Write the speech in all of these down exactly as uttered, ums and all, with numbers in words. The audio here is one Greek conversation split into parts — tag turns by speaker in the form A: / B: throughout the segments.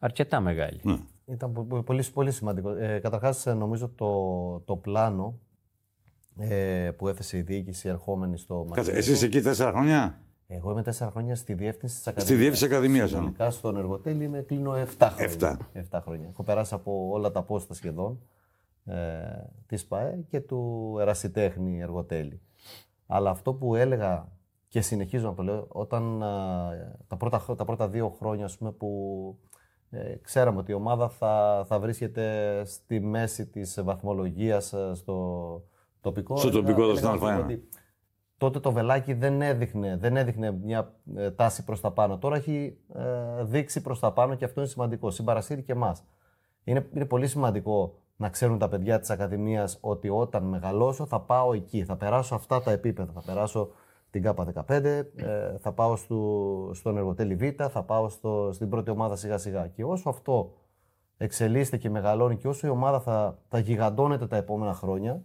A: αρκετά μεγάλη.
B: Ναι.
C: Ήταν πολύ, πολύ σημαντικό. Ε, καταρχάς, νομίζω το, το πλάνο ε, που έθεσε η διοίκηση ερχόμενη στο
B: Μαρτίνεγκο. Εσείς εκεί τέσσερα χρόνια.
C: Εγώ είμαι τέσσερα χρόνια στη διεύθυνση της Ακαδημίας.
B: Στη διεύθυνση της Ακαδημίας.
C: Συνολικά στον Εργοτέλη είμαι κλείνω επτά χρόνια.
B: Εφτά.
C: επτά χρόνια. Έχω περάσει από όλα τα πόστα σχεδόν ε, της ΠΑΕ και του Ερασιτέχνη Εργοτέλη. Αλλά αυτό που έλεγα και συνεχίζω να το λέω, όταν ε, τα, πρώτα, τα πρώτα δύο χρόνια ας πούμε, που ε, ξέραμε ότι η ομάδα θα, θα βρίσκεται στη μέση της βαθμολογίας ε, στο τοπικό.
B: Στο τοπικό εδώ στην Α1.
C: Τότε το βελάκι δεν έδειχνε, δεν έδειχνε μια ε, τάση προς τα πάνω. Τώρα έχει ε, δείξει προς τα πάνω και αυτό είναι σημαντικό. Συμπαρασύρει και εμάς. Είναι, είναι πολύ σημαντικό να ξέρουν τα παιδιά της Ακαδημίας ότι όταν μεγαλώσω θα πάω εκεί, θα περάσω αυτά τα επίπεδα. Θα περάσω την ΚΑΠΑ δεκαπέντε, ε, θα πάω στο, στον Εργοτέλη Β, θα πάω στο, στην πρώτη ομάδα σιγά σιγά. Και όσο αυτό εξελίσσεται και μεγαλώνει και όσο η ομάδα θα, θα γιγαντώνεται τα επόμενα χρόνια,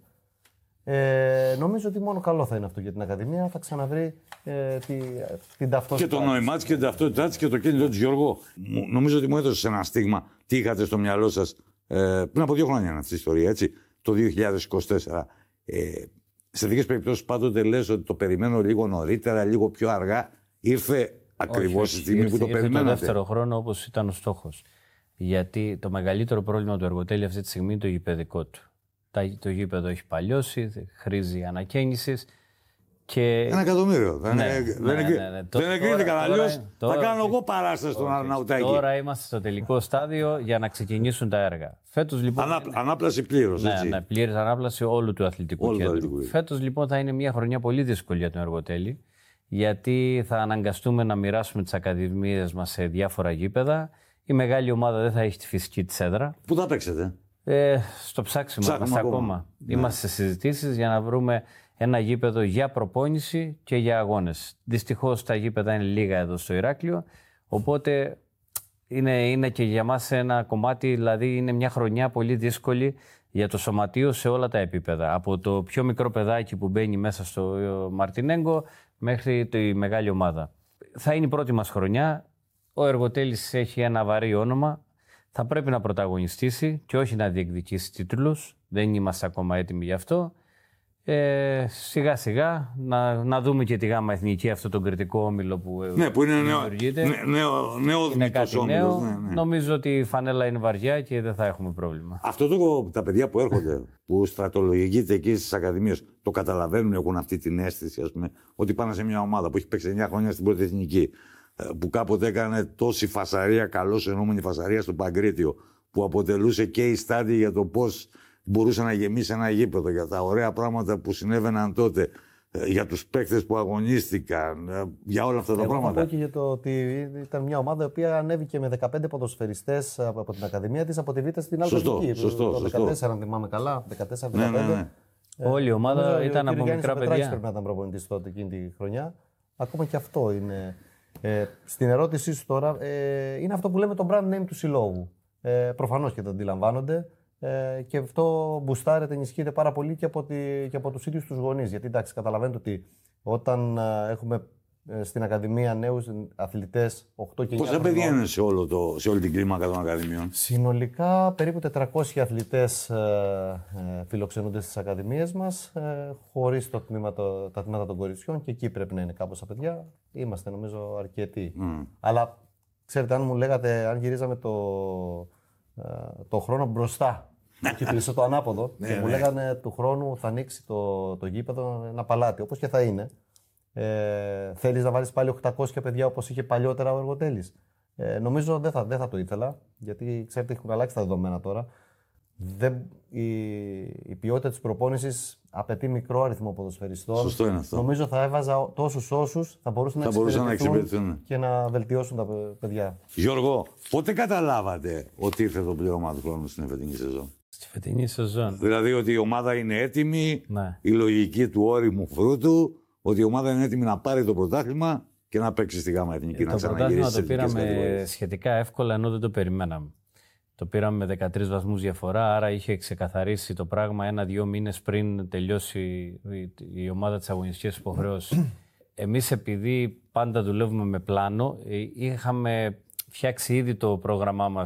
C: Ε, νομίζω ότι μόνο καλό θα είναι αυτό για την Ακαδημία. Θα ξαναβρει ε, τη, την ταυτότητα.
B: Και το νόημά τη και την ταυτότητά τη και το κίνητρο τη, Γιώργο. Νομίζω ότι μου έδωσε ένα στίγμα τι είχατε στο μυαλό σα ε, πριν από δύο χρόνια αυτή η ιστορία, έτσι, το δύο χιλιάδες είκοσι τέσσερα. Ε, σε τέτοιες περιπτώσεις πάντοτε λες ότι το περιμένω λίγο νωρίτερα, λίγο πιο αργά. Ήρθε ακριβώς τη στιγμή
A: ήρθε,
B: που το
A: ήρθε
B: περιμένατε.
A: Το δεύτερο χρόνο όπως ήταν ο στόχος. Γιατί το μεγαλύτερο πρόβλημα του Εργοτέλη αυτή τη στιγμή είναι το γηπεδικό του. Το γήπεδο έχει παλιώσει, χρήζει ανακαίνησης. Και...
B: Ένα εκατομμύριο. Δεν
A: ναι,
B: εγκρίνεται αλλιώς. Θα κάνω εγώ παράσταση στον Αρναουτάκη.
A: Τώρα είμαστε στο τελικό στάδιο για να ξεκινήσουν τα έργα. Φέτος, λοιπόν,
B: Ανά,
A: είναι...
B: Ανάπλαση πλήρως.
A: Ναι, ναι, πλήρης ανάπλαση όλου του αθλητικού
B: όλου
A: κέντρου.
B: αθλητικού.
A: Φέτος λοιπόν θα είναι μια χρονιά πολύ δύσκολη για τον Εργοτέλη. Γιατί θα αναγκαστούμε να μοιράσουμε τις ακαδημίες μας σε διάφορα γήπεδα. Η μεγάλη ομάδα δεν θα έχει τη φυσική της έδρα.
B: Πού θα παίξετε?
A: Ε, στο ψάξιμο είμαστε ακόμα. ακόμα.
B: Ναι.
A: Είμαστε σε συζητήσεις για να βρούμε ένα γήπεδο για προπόνηση και για αγώνες. Δυστυχώς τα γήπεδα είναι λίγα εδώ στο Ηράκλειο, οπότε είναι, είναι και για μας ένα κομμάτι, δηλαδή είναι μια χρονιά πολύ δύσκολη για το σωματείο σε όλα τα επίπεδα. Από το πιο μικρό παιδάκι που μπαίνει μέσα στο Μαρτινέγκο μέχρι τη μεγάλη ομάδα. Θα είναι η πρώτη μας χρονιά. Ο Εργοτέλης έχει ένα βαρύ όνομα. Θα πρέπει να πρωταγωνιστήσει και όχι να διεκδικήσει τίτλους. Δεν είμαστε ακόμα έτοιμοι γι' αυτό. Ε, σιγά σιγά να, να δούμε και τη ΓΑΜΑ Εθνική, αυτό τον κριτικό όμιλο που,
B: ναι, που είναι
A: δημιουργείται.
B: Νέο, νέο, νέο
A: είναι κάτι νέο.
B: Ναι, ναι.
A: Νομίζω ότι η φανέλα είναι βαριά και δεν θα έχουμε πρόβλημα.
B: Αυτό το, τα παιδιά που έρχονται, που στρατολογείται εκεί στις ακαδημίες, το καταλαβαίνουν, έχουν αυτή την αίσθηση, ας πούμε, ότι πάνε σε μια ομάδα που έχει παίξει εννιά χρόνια στην πρώτη εθνική, που κάποτε έκανε τόση φασαρία, καλώς εννοούμενη φασαρία στο Παγκρίτιο, που αποτελούσε και η στάδια για το πώς μπορούσε να γεμίσει ένα γήπεδο, για τα ωραία πράγματα που συνέβαιναν τότε, για τους παίκτες που αγωνίστηκαν, για όλα αυτά τα
C: Εγώ
B: πράγματα.
C: Εγώ θα πω και για το ότι ήταν μια ομάδα η οποία ανέβηκε με δεκαπέντε ποδοσφαιριστές από την Ακαδημία της, από τη Β' στην Άλλη
B: Σωστό,
C: Εθνική.
B: σωστό,
C: Το
B: σωστό.
C: δεκατέσσερα, αν θυμάμαι καλά, δεκατέσσερα δεκαπέντε.
B: Ναι, ναι, ναι.
C: Ε,
A: Όλη η ομάδα
C: νομίζω,
A: ήταν από μικρά παιδιά.
C: Πρέπει να ήταν προπονητής τότε εκείνη τη χρονιά. Ακόμα και αυτό είναι. Ε, στην ερώτησή σου τώρα, ε, είναι αυτό που λέμε το brand name του συλλόγου. Ε, προφανώς και το αντιλαμβάνονται. Ε, και αυτό μπουστάρεται, ενισχύεται πάρα πολύ και από, τη, και από τους ίδιους τους γονείς. Γιατί εντάξει, καταλαβαίνετε ότι όταν ε, έχουμε ε, στην Ακαδημία νέους αθλητές οκτώ και εννιά
B: Πόσα παιδιά είναι σε, όλο το, σε όλη την κλίμακα των Ακαδημιών?
C: Συνολικά περίπου τετρακόσιοι αθλητές ε, ε, φιλοξενούνται στις Ακαδημίες μας, ε, χωρίς το τμήμα, το, τα τμήματα των κοριτσιών, και εκεί πρέπει να είναι κάπως τα παιδιά. Είμαστε νομίζω αρκετοί.
B: Mm.
C: Αλλά ξέρετε, αν μου λέγατε, αν γυρίζαμε το, ε, το χρόνο μπροστά, και πίσω το ανάποδο, και μου λέγανε του χρόνου θα ανοίξει το, το γήπεδο ένα παλάτι, όπως και θα είναι. Ε, θέλεις να βάλεις πάλι οκτακόσια παιδιά όπως είχε παλιότερα ο Εργοτέλης? Ε, νομίζω δεν θα, δεν θα το ήθελα, γιατί ξέρετε έχουν αλλάξει τα δεδομένα τώρα. Δεν, η, η ποιότητα της προπόνησης απαιτεί μικρό αριθμό ποδοσφαιριστών.
B: Σωστό είναι αυτό.
C: Νομίζω θα έβαζα τόσους όσους θα μπορούσαν
B: θα
C: να,
B: μπορούσαν να
C: εξυπηρετηθούν και να βελτιώσουν τα παιδιά.
B: Γιώργο, πότε καταλάβατε ότι ήρθε το πλήρωμα του χρόνου στην φετινή σεζόν?
A: Στη φετινή σεζόν.
B: Δηλαδή ότι η ομάδα είναι έτοιμη,
A: ναι.
B: η λογική του όριμου φρούτου, ότι η ομάδα είναι έτοιμη να πάρει το πρωτάθλημα και να παίξει στη ΓΑΜΑ Εθνική,
A: ε,
B: να
A: το
B: ξαναγυρίσει.
A: Το πρωτάθλημα το πήραμε κατηγορίες. Σχετικά εύκολα, ενώ δεν το περιμέναμε. Το πήραμε με δεκατρείς βαθμούς διαφορά, άρα είχε ξεκαθαρίσει το πράγμα ένα-δύο μήνες πριν τελειώσει η, η ομάδα της αγωνιστικής υποχρεώσης. Εμείς, επειδή πάντα δουλεύουμε με πλάνο, είχαμε φτιάξει ήδη το πρόγραμμά μας